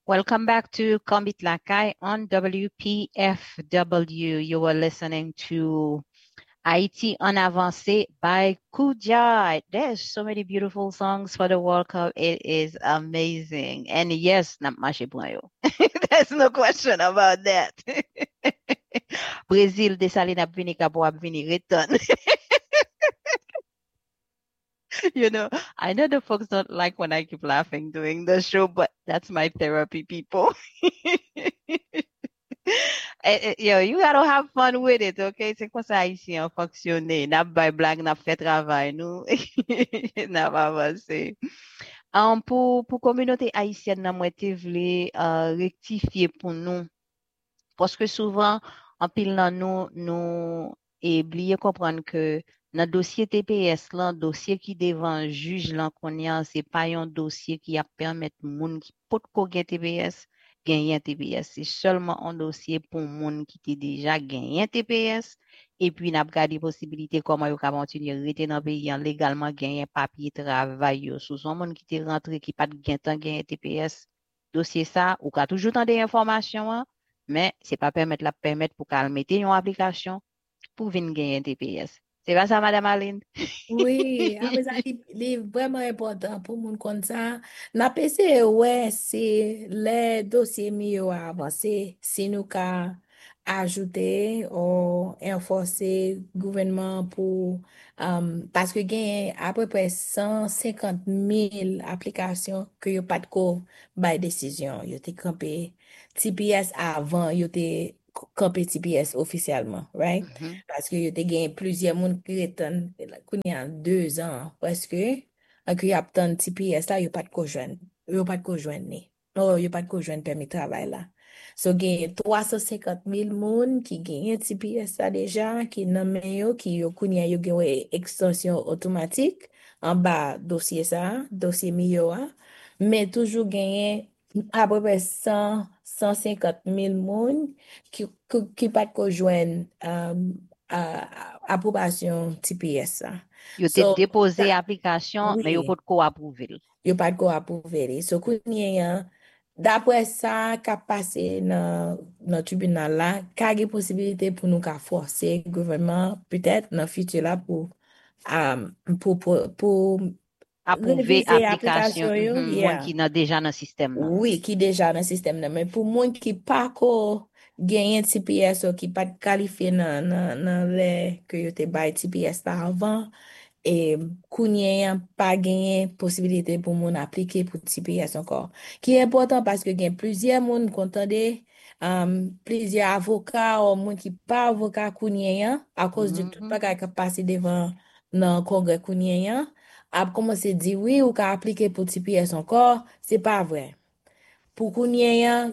Welcome back to Combit Lakai on WPFW. You were listening to Haiti en Avancée by Koudia. There's so many beautiful songs for the World Cup. It is amazing. And yes, not marché pour yo. There's no question about that. Brésil, desalé n'a vini ka pou ap vini return. I know the folks don't like when I keep laughing doing the show, but that's my therapy, people. You gotta have fun with it, okay? C'est comme ça Haïtien fonctionner. N'a pas blague, n'a fait travail, nous. N'a pas avancé. Pour communauté haïtienne, n'a moi te vle rectifier pour nous. Parce que souvent, en pile dans nous oublier comprendre que dans dossier TPS là, dossier qui devant juge là qu'on y a, c'est pas un dossier qui a permettre moun qui peut ko gen TPS gagner TPS, c'est seulement un dossier pour moun qui t'est déjà gagné TPS et puis n'a regardé possibilité comment yo ka continuer rester dans pays en légalement gagner papier travail yo sous son moun qui t'est rentré qui pas gain temps gagner TPS dossier ça ou ka toujours tant des informations hein, mais c'est pas permettre pour calmer une application pour venir gagner TPS. C'est pas ça, Madame Aline? Oui, après ça, il est vraiment important pour moun kon ça. N'a pensé, ouais, c'est les dossiers mieux à avancer. Si nous ka ajouter ou renforcer gouvernement pour, parce que gagne à peu près 150 000 applications que yo pas de ko by décision. Yo te campé TPS avant, yo te campé TPS officiellement, right? Mhm. Parce que yo te gagné plusieurs moun qui retan koun y a 2 ans presque ak yo ap tan TPS là yo pas de ko joindre yo pas de ko joindre ni non yo pas de ko joindre permis travail là so gagné 350 000 moun qui gagné TPS là déjà qui nan men yo qui yo koun ya yo gagné extension automatique en bas dossier ça dossier miyo a mais toujours gagné à peu près 150 000 moun qui pas de ko joindre approbation TPS ça. Yo te So, déposé ça, application, mais yo oui, pas ko approuvé. yo pas de quoi approuver. So, kounye, d'après ça, qu'a passé dans tribunal là, qu'a gen possibilité pour nous qu'a forcer le gouvernement, peut-être dans le futur là, pour Approuvé réviser application, l'application, yo, moun yeah. qui nan déjà dans le système là. Oui, qui déjà dans le système là, mais pour moun qui pas ko gagné TPS ou qui pas qualifié dans les que yo te bay TPS là avant et kounye pas gagné possibilité pour moun appliquer pour TPS encore. Qui est important parce que gen plusieurs moun kontande plusieurs avocats ou moun qui pas avocat kounye à cause de tout Mhm. bagay qui passe devant dans congrès kounye a commencé à dire oui ou qu'a appliquer pour TPS encore, c'est pas vrai. Pour qu'on y ait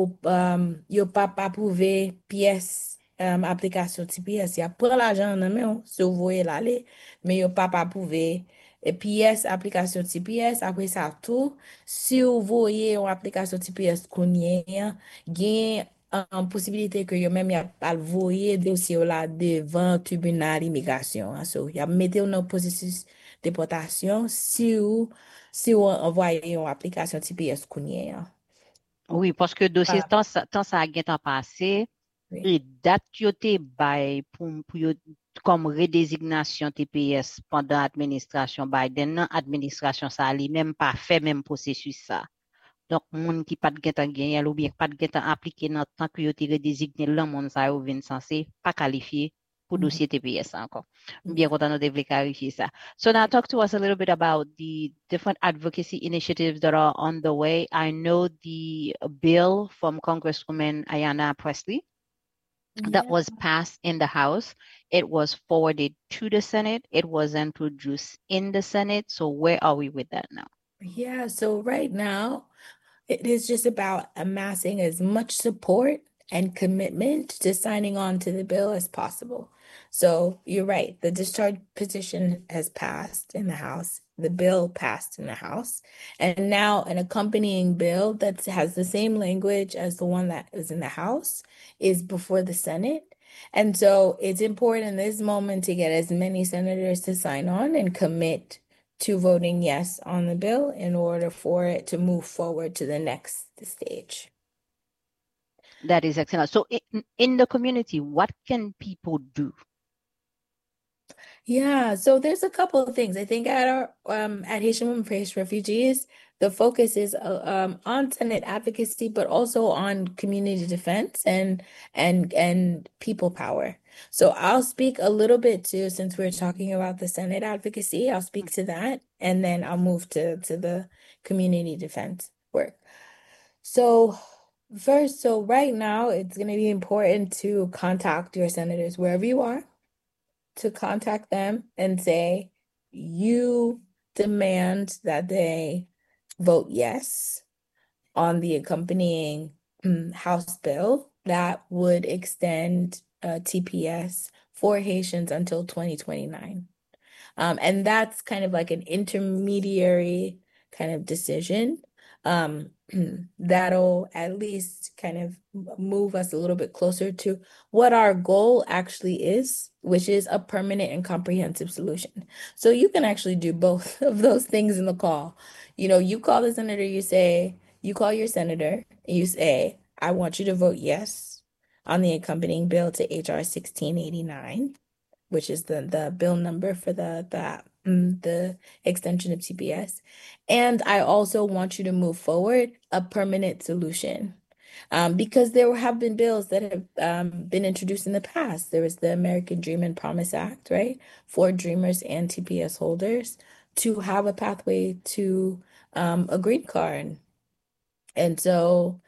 yo pas approuvé pièce application TPS, y a prend l'argent nan men, si vous voyez l'aller, mais yo pas approuvé pièce application TPS, après ça tout, si vous voyez une application TPS qu'on y a, gen possibilité que yo même y a pas voyer dossier là devant tribunal immigration. Hein. So, y a mettez dans processus déportation si vous envoyez une application TPS qu'on y a. Oui, parce que dossier Voilà. tant ça a gen temps passé, Oui. et date yo te bay pour yo comme redésignation TPS pendant administration Biden, nan administration ça li même pas fait même processus ça. Donc, moun qui pas de gen tan gen ou bien pas de gen tan appliqué dans temps que yo te redésigné là, moun sa yo vin censé pas qualifié pour Mhm. dossier TPS encore. Bien Yeah. content de clarifier ça. So now talk to us a little bit about the different advocacy initiatives that are on the way. I know the bill from Congresswoman Ayanna Presley that Yeah. was passed in the House. It was forwarded to the Senate. It was introduced in the Senate. So where are we with that now? Yeah. So right now, it is just about amassing as much support and commitment to signing on to the bill as possible. So you're right. The discharge petition has passed in the House. The bill passed in the House. And now an accompanying bill that has the same language as the one that is in the House is before the Senate. And so it's important in this moment to get as many senators to sign on and commit to voting yes on the bill in order for it to move forward to the next stage. That is excellent. So in the community, what can people do? Yeah, so there's a couple of things. I think at our at Haitian Women for Haitian Refugees, the focus is on Senate advocacy, but also on community defense and people power. So I'll speak a little bit to, since we're talking about the Senate advocacy, I'll speak to that, and then I'll move to the community defense work. So first, so right now it's going to be important to contact your senators wherever you are, to contact them and say you demand that they vote yes on the accompanying House bill that would extend TPS for Haitians until 2029. And that's kind of like an intermediary kind of decision. Um, that'll at least kind of move us a little bit closer to what our goal actually is, which is a permanent and comprehensive solution. So you can actually do both of those things in the call. You know, you call the senator, you call your senator, and you say, I want you to vote yes on the accompanying bill to HR 1689, which is the bill number for the extension of TPS. And I also want you to move forward a permanent solution. Because there have been bills that have been introduced in the past. There was the American Dream and Promise Act, right? For Dreamers and TPS holders to have a pathway to a green card. And so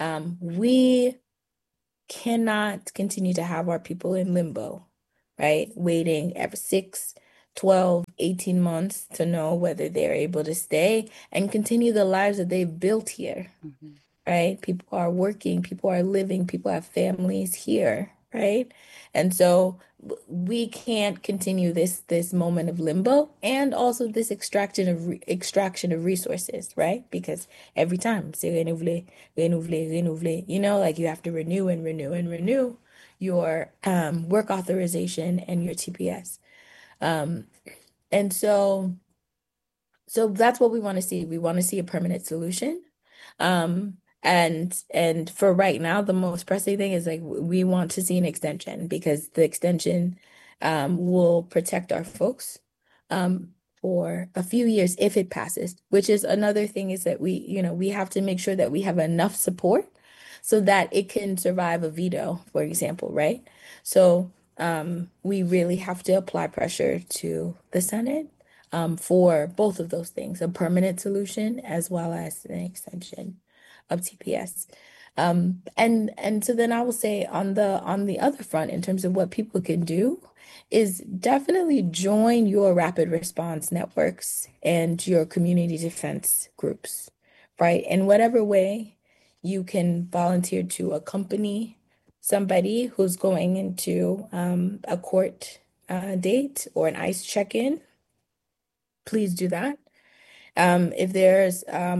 we cannot continue to have our people in limbo, right? Waiting every 6, 12, 18 months to know whether they're able to stay and continue the lives that they've built here, Mhm. right? People are working, people are living, people have families here, right? And so we can't continue this moment of limbo and also this extraction of resources, right? Because every time c'est renouveler, renouveler, renouveler, you know, like you have to renew and renew and renew your work authorization and your TPS. Um, and so that's what we want to see. We want to see a permanent solution. And for right now, the most pressing thing is like we want to see an extension because the extension will protect our folks for a few years if it passes, which is another thing is that we have to make sure that we have enough support so that it can survive a veto, for example, right? So we really have to apply pressure to the Senate for both of those things, a permanent solution as well as an extension of TPS. And so then I will say on the other front, in terms of what people can do, is definitely join your rapid response networks and your community defense groups, right? In whatever way you can volunteer to accompany somebody who's going into a court date or an ICE check-in, please do that. If there's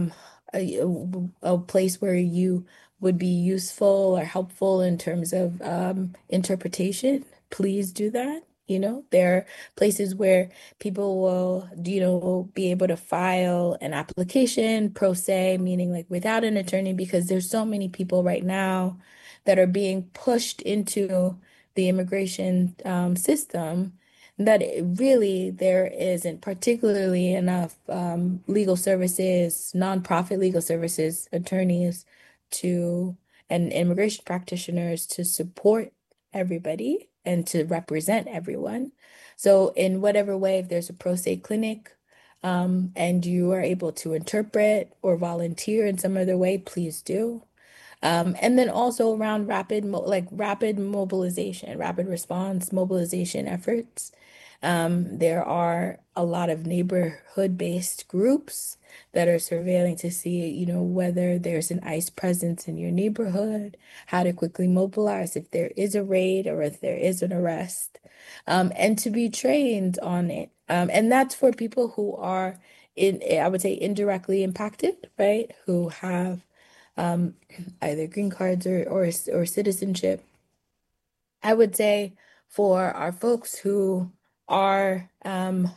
a place where you would be useful or helpful in terms of interpretation, please do that. You know, there are places where people will, be able to file an application pro se, meaning like without an attorney, because there's so many people right now that are being pushed into the immigration system that really there isn't particularly enough legal services, nonprofit legal services, attorneys to and immigration practitioners to support everybody and to represent everyone. So in whatever way, if there's a pro se clinic and you are able to interpret or volunteer in some other way, please do. And then also around rapid mobilization, rapid response mobilization efforts. There are a lot of neighborhood-based groups that are surveilling to see, whether there's an ICE presence in your neighborhood, how to quickly mobilize if there is a raid or if there is an arrest, and to be trained on it. And that's for people who are I would say, indirectly impacted, right? Who have um, either green cards or citizenship. I would say for our folks who are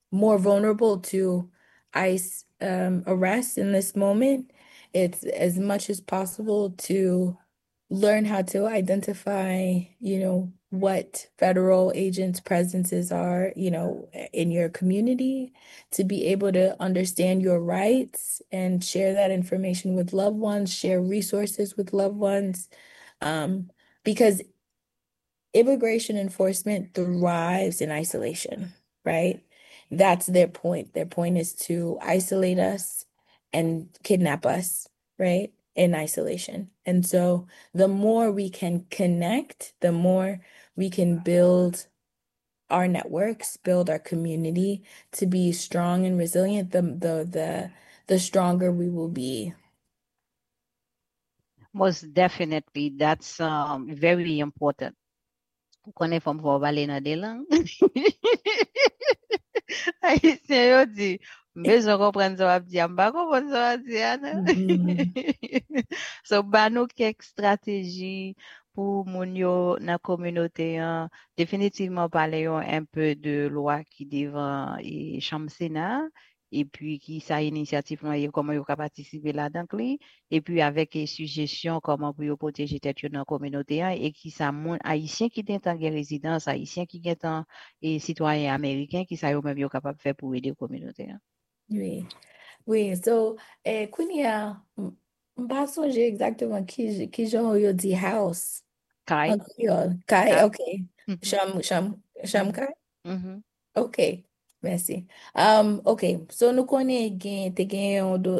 more vulnerable to ICE arrest in this moment. It's as much as possible to learn how to identify, what federal agents' presences are, in your community, to be able to understand your rights and share that information with loved ones, share resources with loved ones. Um, because immigration enforcement thrives in isolation, right? That's their point. Their point is to isolate us and kidnap us, right? In isolation. And so the more we can connect, the more we can build our networks, build our community to be strong and resilient, the stronger we will be. Most definitely, that's very important. Pou konen fòm fò pale nan de lang. Haitien yo di, mbezon kompren so ap di, mba kompren so ap di, ana. Mhm. So, ba nou kek strateji pou moun yo nan kominote yan, definitivement pale yon un peu de loi ki devan chanm Sena, et puis qui sa initiative nan yo, koman yo ka patisipe la dank li, et puis avec suggestion comment pour yo protéger tête yo dans communauté hein, et qui ça moun haïtien qui est en résidence haïtien qui est en et citoyen américain qui ça yo même yo capable de faire pour aider communauté hein. Oui. Oui, so, Kounia, mpa sonje exactement ki jan yo di house Kai en Creole. Kay, ka ok. mhm Cham mhm kay? mhm Ok, merci. Ok, so nou konen te gen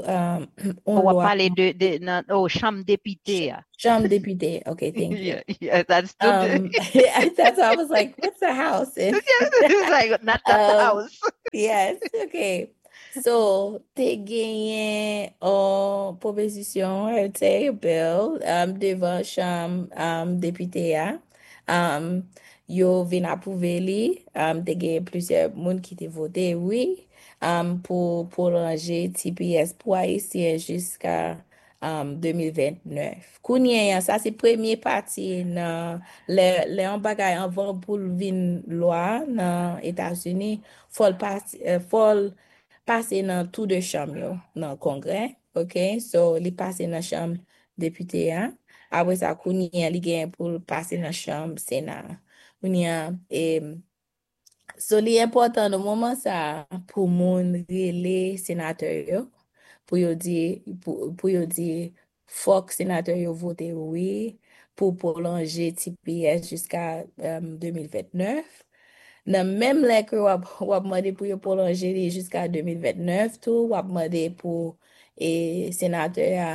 on on va loi, parler de nan, oh chambre député ah. cham depute. Ok, thank you. Yeah, yeah, that's too That's why I was like, what's a house? And it's like not that um, house. yes, okay. So, te genyen an proposisyon, I would say, a bill, devan cham depute ya. Um, yo vin apouve li, te genyen plusye moun ki te vote, oui, pou lanje TPS pou Haitien jiska 2029. Kounyen yan, sa se premye pati nan le an bagay anvan pou vin lwa nan Etats-Unis, fol pase nan tou de chanm yo nan kongre, ok? So, li pase nan chanm depute ya. Apre sa, kounyen li gen pou pase nan chanm Sena. Kounyen, so li important nou mouman sa pou moun rele senateur yo, pou yo di fok senateur yo vote oui, pou prolonger TPS jusqu'à 2029. Nan menm lek wap mande pou yo prolonger li jusqu'à 2029 tou, wap mande pou senateur ya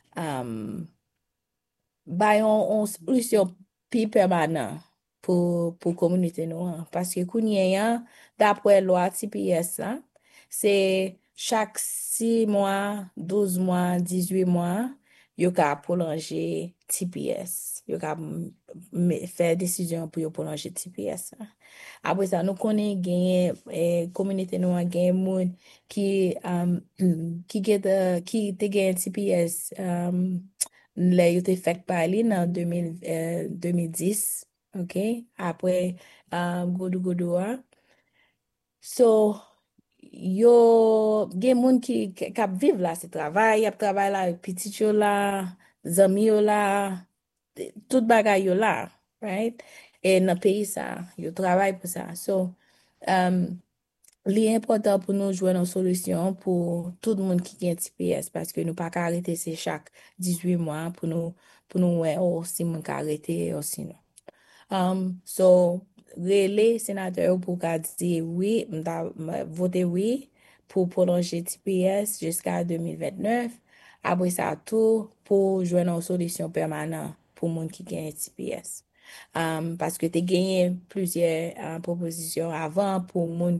bayon on solusyon pi permanent pou komunite nou an. Paske kounye yan, dapre lwa TPS la, se chak 6 mwa, 12 mwa, 18 mwa, yo ka prolonge TPS. Yo ka fè desisyon pou yo prolonge TPS la. Apre sa, nou konen genye, komunite nou an genye moun ki te genye TPS le yo te fek pali nan 2010, ok? Apre, goudou a. So, yo gen moun ki kap viv la se travay, ap travay la, pitit yo la, zami yo la, tout bagay yo la, right? E nan peyi sa, yo travay pou sa. So, li important pou nou jwen an solusyon pou tout moun ki gen TPS, paske nou pa ka arete se chak 18 mwa pou nou wè ou si moun ka arete ou si nou. So, rele sénateur pou ka di oui, vote oui pou prolonger TPS jusqu'à 2029. Apre sa tou pou jwen an solisyon permanent pou moun ki genye TPS. Paske te genye pluzye proposisyon avan pou moun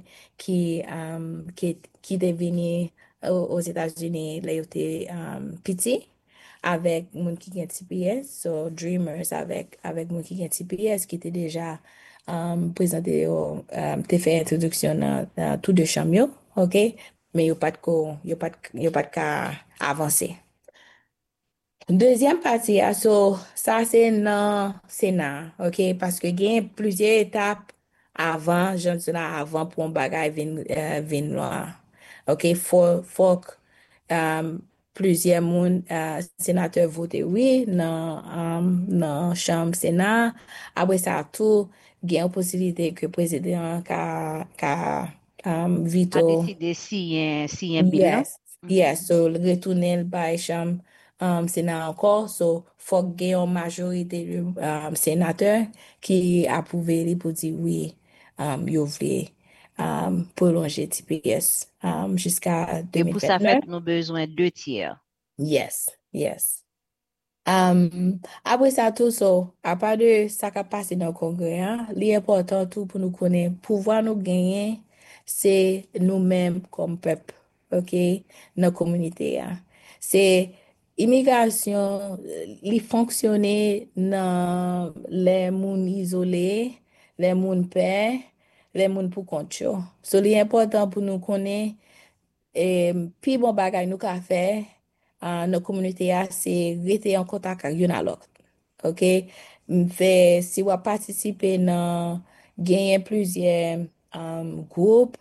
ki te vini os Etats-Unis le yo te piti. Avèk moun ki gen TPS, so Dreamers avèk moun ki gen TPS ki te deja prezante yo, te fè introduksyon nan tout de chanm yo, ok? Men yo pat ka avanse. Dezyen pati so sa se nan Sena, ok? Paske gen pluzye etap avant, j'en dis là avant pour un bagage vin noir. OK, faut plusieurs moun sénateurs voté oui dans chambre sénat. Après ça tout, il y a une possibilité que le président ka À veto. décider si un bill, non? Yes, yes. So, retourner by chambre Sénat encore. So, faut qu'il y ait une majorité de sénateurs qui approuvent pour dire oui, ils veulent prolonger TPS jusqu'à Et pour ça, fait, 2029. nous besoin deux tiers. Yes, yes. Après ça, tout ça, à part de ça qui a passé dans le Congrès, hein, l'important tout pour nous connaître, pouvoir nous gagner, c'est nous-mêmes comme peuple, OK, dans la communauté. Hein. C'est immigration, il fonctionner dans les mondes isolés, les mondes paix, les mondes pour compte. Yo. So, l'important pour nous connaître, pi bon bagay nou ka fe nan komunite a, se rete en kontak ak yon alot. Ok? Mfe, si wap partisipe nan genyen pluzye group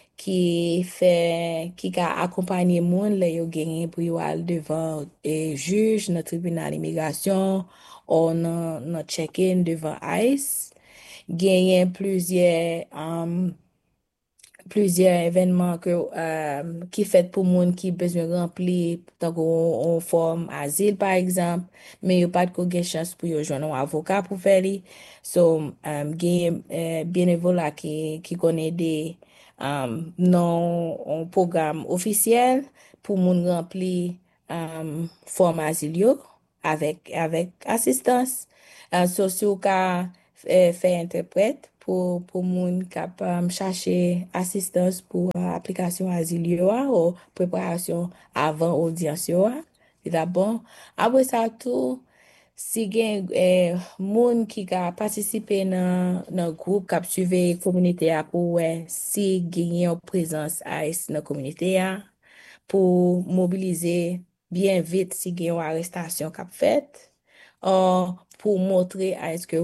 ki ka akompanye moun le yo genyen pou yo al devan juj nan tribunal imigrasyon ou nan check-in devan ICE. Genyen plusieurs événements qui fait pour monde qui besoin remplir tant qu'on forme asile par exemple mais il a pas de ko gen chance pour yo joindre un avocat pour faire li so gen bénévolat qui connaît des non un programme officiel pour monde remplir forme asile yo avec assistance so si ou ka fait interprète pour moun kap chercher assistance pour application asile yo a, ou préparation avant audience yo a. C'est d'abord. Après ça tout, si gen moun qui ka participer dans groupe kap suive communauté a pour si gen yon présence AIS dans communauté a, pour mobiliser bien vite si gen yon arrestation kap fait pour montrer à est-ce que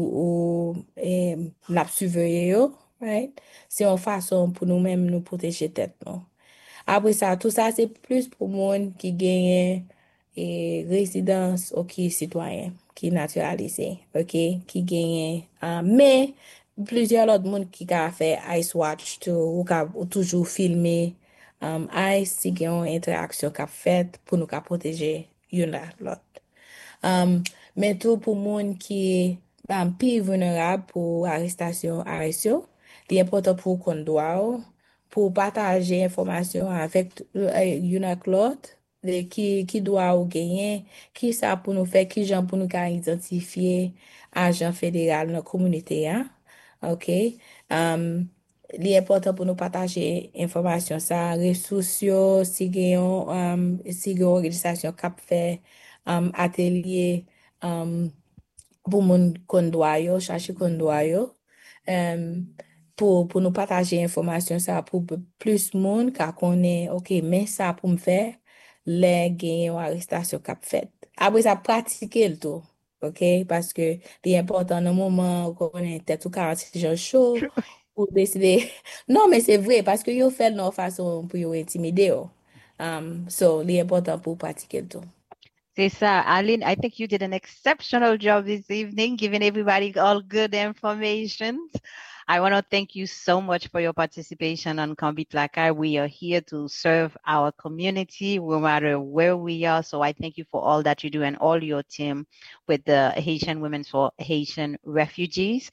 l'a surveiller yo, right? C'est une façon pour nous-mêmes nous protéger tête, non? Après ça, tout ça, c'est plus pour monde qui gagne résidence ou qui est citoyen, qui est naturalisé, ok? Qui gagne, mais plusieurs autres monde qui a fait Ice Watch tout, ou toujours filmer Ice si gagne une interaction qu'a fait pour nous qu'a protéger yon la l'autre. Men tou pou moun ki pi vulnerable pour arrestasyon aresyo, li important pour kon doa ou, pour partager informasyon avèk yon ak lot, ki doa ou genyen, ki sa pou nou fè, ki jan pou nou ka identifiye ajan federal nan komunite ya. Ok? Li important pour nous partager information ça, ressources yo, si gen organisation kap fait atelier pour moun kondwa yo, chache kondwa yo, pour nous partager information ça pour plus moun ka konen, ok, mais ça pour me faire, les gen yon arrestation kap fait. Après ça, pratiquer le tout. OK? Parce que l'important dans le moment où on est tête ou 46 jours chaud, pour décider. Non, mais c'est vrai, parce que yo fait de façon pour yo intimider. Yo. So, l'important pour pratiquer le tout. C'est ça. Aline, I think you did an exceptional job this evening, giving everybody all good information. I want to thank you so much for your participation on Combit Lakai. We are here to serve our community, no matter where we are. So I thank you for all that you do and all your team with the Haitian Women for Haitian Refugees.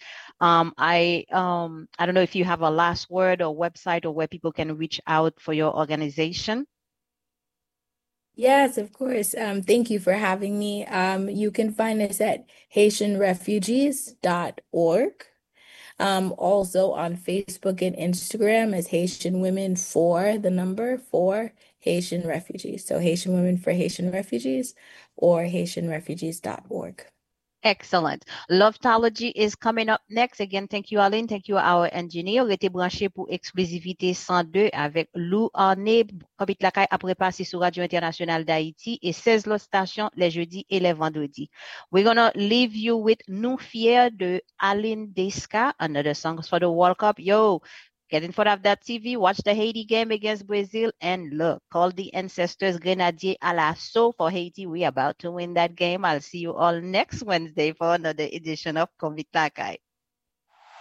I don't know if you have a last word or website or where people can reach out for your organization. Yes, of course. Thank you for having me. You can find us at HaitianRefugees.org. Also on Facebook and Instagram as Haitian Women for the number for Haitian Refugees. So Haitian Women for Haitian Refugees or HaitianRefugees.org. Excellent. Loveology is coming up next. Again, thank you, Aline. Thank you, our engineer. Restez branché pour Exclusivité 102 avec Lou Arnay. Kobit Lakay après passer sur Radio Internationale d'Haïti et 16 l'autres stations les jeudis et les vendredis. We're gonna leave you with Nous Fiers de Aline Deska, another song for the World Cup. Yo, get in front of that TV, watch the Haiti game against Brazil, and look, call the ancestors Grenadier à l'assaut for Haiti. We're about to win that game. I'll see you all next Wednesday for another edition of Konvikt Lakay.